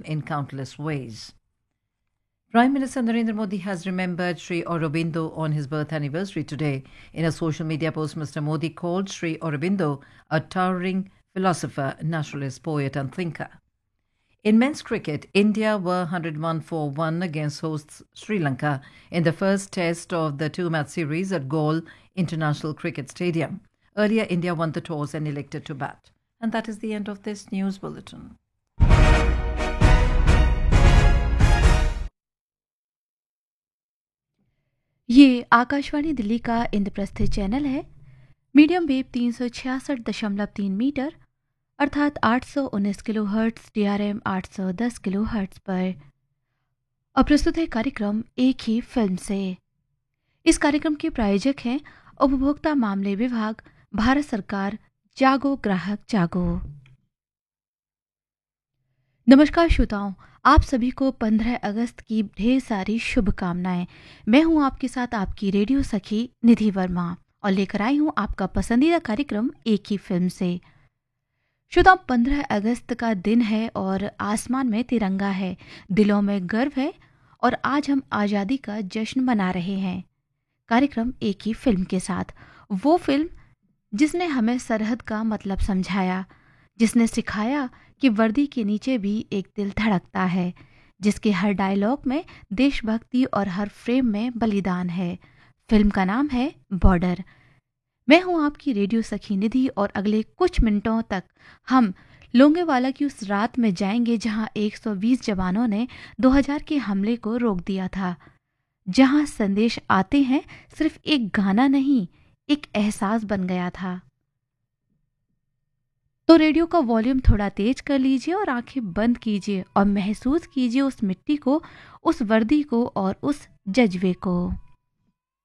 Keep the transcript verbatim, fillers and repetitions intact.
in countless ways. Prime Minister Narendra Modi has remembered Sri Aurobindo on his birth anniversary today. In a social media post, Mister Modi called Sri Aurobindo a towering philosopher, naturalist, poet and thinker. In men's cricket, India were one hundred one for one against hosts Sri Lanka in the first test of the two-match series at Galle International Cricket Stadium. Earlier, India won the toss and elected to bat. And that is the end of this news bulletin. ये आकाशवाणी दिल्ली का Indraprastha channel है। Medium wave तीन सौ छियासठ दशमलव तीन metre अर्थात आठ सौ उन्नीस kilo hertz, D R M आठ सौ दस किलो हर्ट्ज पर। और प्रस्तुत है कार्यक्रम एक ही फिल्म से। इस कार्यक्रम के प्रायोजक हैं उपभोक्ता मामले विभाग, भारत सरकार। जागो ग्राहक जागो। नमस्कार श्रोताओं, आप सभी को पंद्रह अगस्त की ढेर सारी शुभकामनाएं। मैं हूं आपके साथ आपकी रेडियो सखी निधि वर्मा और लेकर आई हूं आपका पसंदीदा कार्यक्रम एक ही फिल्म से। श्रोताओं, पंद्रह अगस्त का दिन है और आसमान में तिरंगा है, दिलों में गर्व है और आज हम आज़ादी का जश्न मना रहे हैं। कार्यक्रम एक ही फिल्म के साथ, वो फिल्म जिसने हमें सरहद का मतलब समझाया, जिसने सिखाया कि वर्दी के नीचे भी एक दिल धड़कता है, जिसके हर डायलॉग में देशभक्ति और हर फ्रेम में बलिदान है। फिल्म का नाम है बॉर्डर। मैं हूं आपकी रेडियो सखी निधि और अगले कुछ मिनटों तक हम लोंगेवाला की उस रात में जाएंगे जहां एक सौ बीस जवानों ने दो हज़ार के हमले को रोक दिया था, जहां संदेश आते हैं सिर्फ एक गाना नहीं, एक एहसास बन गया था। तो रेडियो का वॉल्यूम थोड़ा तेज कर लीजिए और आंखें बंद कीजिए और महसूस कीजिए उस मिट्टी को, उस वर्दी को और उस जज्बे को।